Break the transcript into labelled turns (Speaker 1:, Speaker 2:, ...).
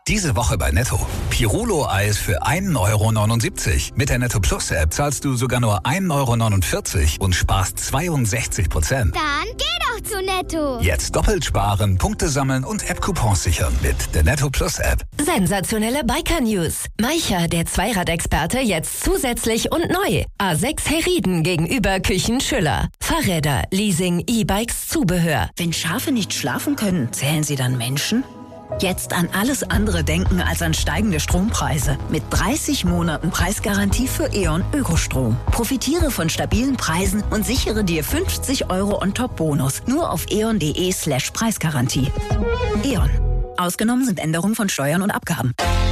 Speaker 1: Diese Woche bei Netto. Pirulo-Eis für 1,79 €. Mit der Netto Plus App zahlst du sogar nur 1,49 € und sparst 62%.
Speaker 2: Dann geh doch zu Netto.
Speaker 1: Jetzt doppelt sparen, Punkte sammeln und App-Coupons sichern mit der Netto Plus App.
Speaker 3: Sensationelle Biker-News. Maicher, der Zweiradexperte, jetzt zusätzlich und neu. A6 Herrieden gegenüber Küchen Schüller. Fahrräder, Leasing, E-Bikes, Zubehör.
Speaker 4: Wenn Schafe nicht schlafen können, zählen sie dann Menschen? Jetzt an alles andere denken als an steigende Strompreise. Mit 30 Monaten Preisgarantie für E.ON Ökostrom. Profitiere von stabilen Preisen und sichere dir 50 € on-top-Bonus. Nur auf eon.de/Preisgarantie. E.ON. Ausgenommen sind Änderungen von Steuern und Abgaben.